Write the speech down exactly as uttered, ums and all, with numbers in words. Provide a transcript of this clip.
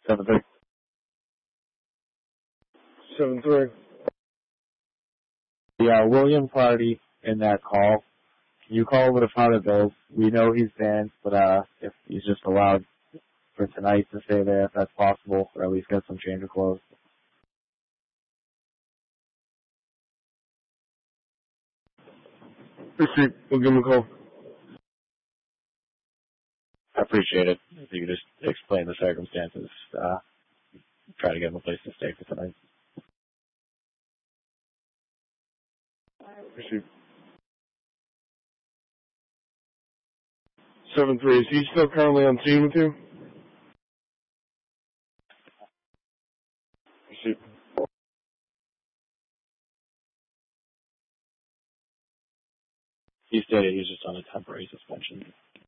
Seven three. Seven three. Yeah, William Clardy in that call. Can you call over to Father Bills? We know he's banned, but uh, if he's just allowed for tonight to stay there, if that's possible, or at least get some change of clothes. Appreciate it. We'll give him a call. I appreciate it. If you could just explain the circumstances, uh, try to get him a place to stay for tonight. Appreciate it. Seven three. Is he still currently on scene with you? Appreciate it. He stated he's just on a temporary suspension.